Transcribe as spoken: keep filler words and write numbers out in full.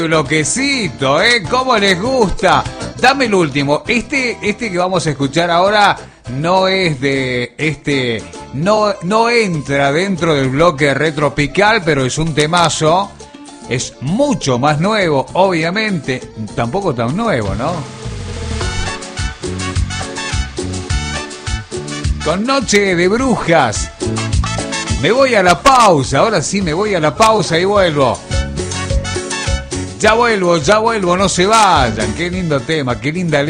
Bloquecito, ¿eh? ¿Cómo les gusta? Dame el último. Este, este que vamos a escuchar ahora no es de este, no, no entra dentro del bloque retropical, pero es un temazo. Es mucho más nuevo, obviamente. Tampoco tan nuevo, ¿no? Con Noche de Brujas. Me voy a la pausa. Ahora sí me voy a la pausa y vuelvo. Ya vuelvo, ya vuelvo, no se vayan. Qué lindo tema, qué linda letra.